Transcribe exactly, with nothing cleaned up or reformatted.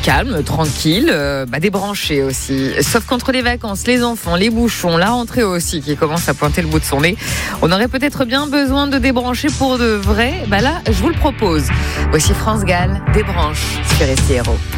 calme, tranquille, euh, bah, débranché aussi. Sauf qu'entre les vacances, les enfants, les bouchons, la rentrée aussi qui commence à pointer le bout de son nez, on aurait peut-être bien besoin de débrancher pour de vrai. Bah là, je vous le propose. Voici France Gall, Débranche sur S I R O.